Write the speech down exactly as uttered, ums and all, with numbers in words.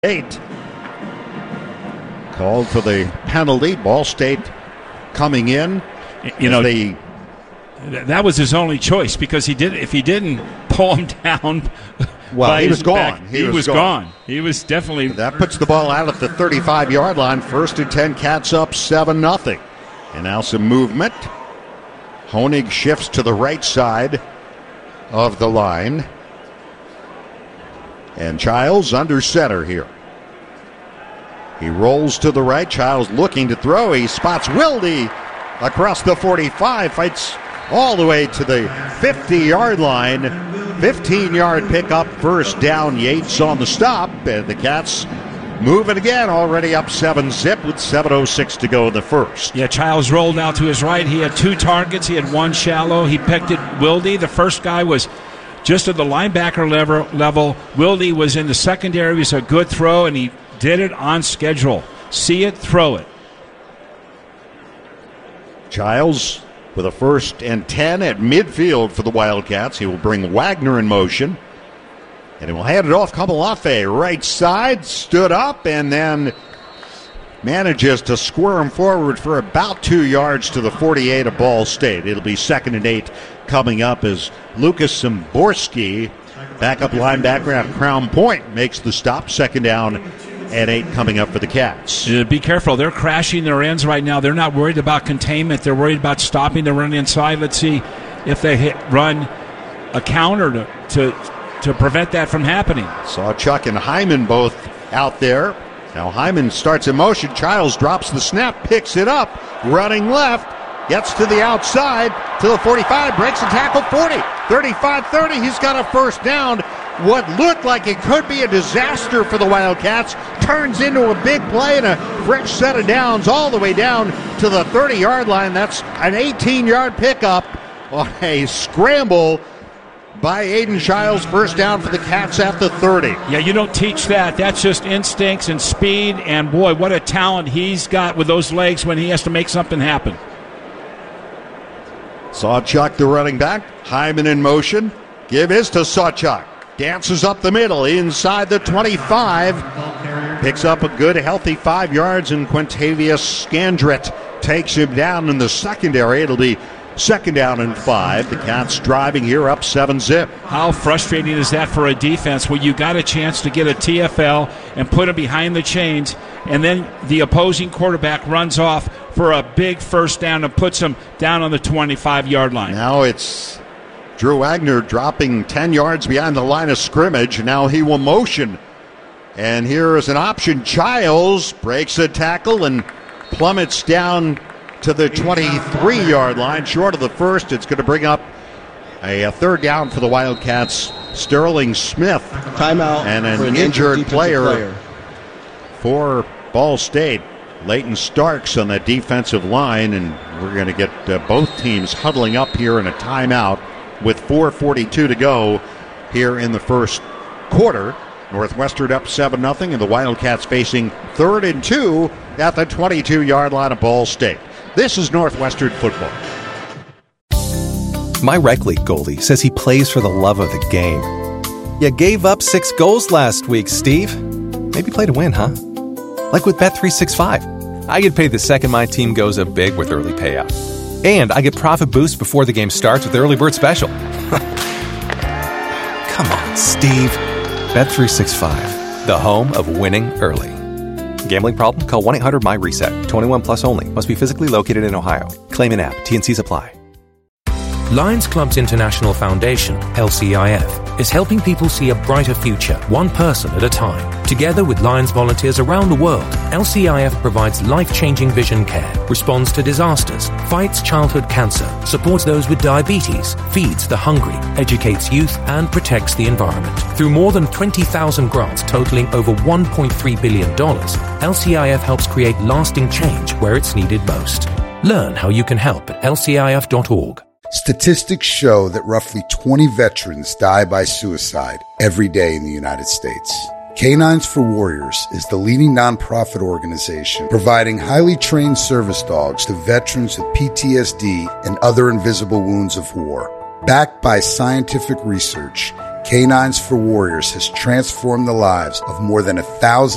Eight. Called for the penalty. Ball State coming in. You know, they, that was his only choice because he did. If he didn't pull him down, well, he was gone. Back, he, he was, was gone. gone. He was definitely. That puts the ball out at the thirty-five-yard line. First and ten. Cats up seven nothing. And now some movement. Honig shifts to the right side of the line. And Childs under center here. He rolls to the right. Childs looking to throw. He spots Wilde across the forty-five. Fights all the way to the fifty-yard line. fifteen-yard pickup, first down. Yates on the stop. And the Cats moving again, already up seven zip with seven oh six to go in the first. Yeah, Childs rolled out to his right. He had two targets. He had one shallow. He picked it Wilde. The first guy was just at the linebacker level. level. Wilde was in the secondary. It was a good throw, and he did it on schedule. See it, throw it. Childs with a first and ten at midfield for the Wildcats. He will bring Wagner in motion. And he will hand it off. Kamalafe, right side, stood up, and then manages to squirm forward for about two yards to the forty-eight of Ball State. It'll be second and eight coming up as Lucas Szymborski, backup linebacker at Crown Point, makes the stop. Second down and eight coming up for the Cats. Uh, be careful. They're crashing their ends right now. They're not worried about containment. They're worried about stopping the run inside. Let's see if they hit run a counter to, to, to prevent that from happening. Saw Chuck and Hyman both out there. Now Hyman starts in motion. Childs drops the snap, picks it up, running left, gets to the outside, to the forty-five, breaks the tackle, forty, thirty-five, thirty. He's got a first down. What looked like it could be a disaster for the Wildcats turns into a big play and a fresh set of downs all the way down to the thirty-yard line. That's an eighteen-yard pickup on a scramble by Aiden Childs. First down for the Cats at the thirty. Yeah, you don't teach that. That's just instincts and speed, and boy, what a talent he's got with those legs when he has to make something happen. Sawchuk, the running back. Hyman in motion. Give his to Sawchuk. Dances up the middle inside the twenty-five. Picks up a good, healthy five yards, and Quintavious Scandrett takes him down in the secondary. It'll be second down and five. The Cats driving here up seven zip. How frustrating is that for a defense where you got a chance to get a T F L and put him behind the chains, and then the opposing quarterback runs off for a big first down and puts him down on the twenty-five-yard line. Now it's Drew Wagner dropping ten yards behind the line of scrimmage. Now he will motion. And here is an option. Childs breaks a tackle and plummets down to the twenty-three-yard line, short of the first. It's going to bring up a, a third down for the Wildcats. Sterling Smith, timeout, and an, an injured player, player for Ball State. Leighton Starks on that defensive line, and we're going to get uh, both teams huddling up here in a timeout with four forty-two to go here in the first quarter. Northwestern up seven nothing, and the Wildcats facing third and two at the twenty-two-yard line of Ball State. This is Northwestern football. My rec league goalie says he plays for the love of the game. You gave up six goals last week, Steve. Maybe play to win, huh? Like with Bet three sixty-five. I get paid the second my team goes up big with early payout. And I get profit boost before the game starts with Early Bird Special. Come on, Steve. Bet three sixty-five, the home of winning early. Gambling problem? Call one eight hundred my reset. twenty-one plus only. Must be physically located in Ohio. Claim in app. T N Cs apply. Lions Clubs International Foundation, L C I F, is helping people see a brighter future, one person at a time. Together with Lions volunteers around the world, L C I F provides life-changing vision care, responds to disasters, fights childhood cancer, supports those with diabetes, feeds the hungry, educates youth, and protects the environment. Through more than twenty thousand grants totaling over one point three billion dollars, L C I F helps create lasting change where it's needed most. Learn how you can help at L C I F dot org. Statistics show that roughly twenty veterans die by suicide every day in the United States. Canines for Warriors is the leading nonprofit organization providing highly trained service dogs to veterans with P T S D and other invisible wounds of war. Backed by scientific research, Canines for Warriors has transformed the lives of more than a thousand